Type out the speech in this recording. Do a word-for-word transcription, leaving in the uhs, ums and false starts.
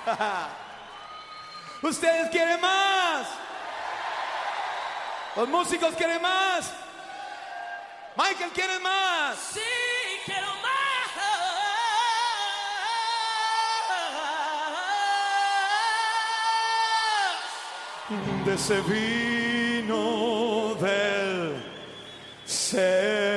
Ustedes quieren más. Los músicos quieren más. Michael, ¿quieren más? Sí, quiero más. De ese vino del ser.